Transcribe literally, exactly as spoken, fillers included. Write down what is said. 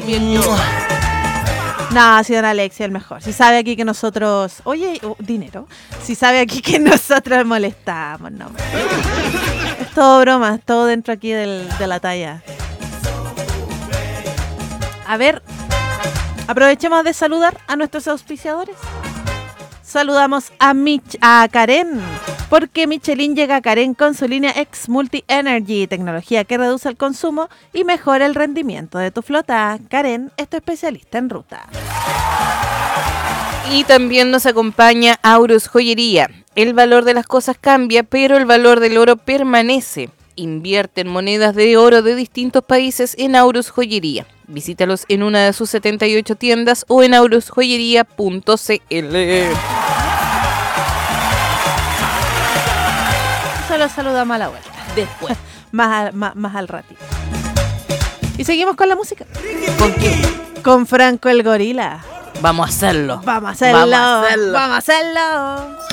también yo. No, si don Alexia el mejor. Si sabe aquí que nosotros... Oye, oh, dinero. Si sabe aquí que nosotros molestamos, no. Es todo broma, es todo dentro aquí del, de la talla. A ver, aprovechemos de saludar a nuestros auspiciadores. Saludamos a Mich a Karen, porque Michelin llega a Karen con su línea X Multi Energy, tecnología que reduce el consumo y mejora el rendimiento de tu flota. Karen es tu especialista en ruta. Y también nos acompaña Aurus Joyería. El valor de las cosas cambia, pero el valor del oro permanece. Invierte en monedas de oro de distintos países en Aurus Joyería. Visítalos en una de sus setenta y ocho tiendas o en aurus joyería punto c l. Solo saludamos a la vuelta. Después. más, a, más, más al ratito. Y seguimos con la música. ¿Con quién? Con Franco el Gorila. Vamos a hacerlo. Vamos a hacerlo. Vamos a hacerlo. Vamos a hacerlo.